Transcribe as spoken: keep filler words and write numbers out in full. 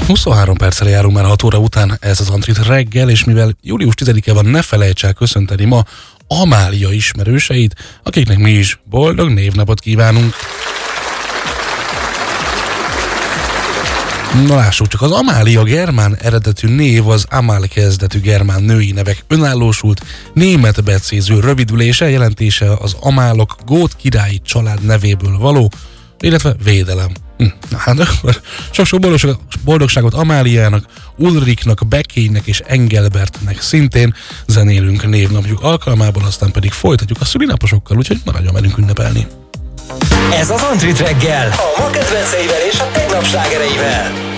huszonhárom perccel járunk már hat óra után, ez az Antrit reggel, és mivel július tizedike van, ne felejts el köszönteni ma Amália ismerőseit, akiknek mi is boldog névnapot kívánunk. Na lássuk csak, az Amália germán eredetű név az Amal kezdetű germán női nevek önállósult, német becéző rövidülése, jelentése az amálok gót királyi család nevéből való, illetve védelem. Hm, na hát akkor sok-sok boldogságot, boldogságot Amáliának, Ulriknak, Bekének és Engelbertnek szintén zenélünk névnapjuk alkalmából, aztán pedig folytatjuk a szülinaposokkal, úgyhogy maradjon velünk ünnepelni. Ez az Antrit reggel, a ma kedvenceivel és a tegnap slágereivel.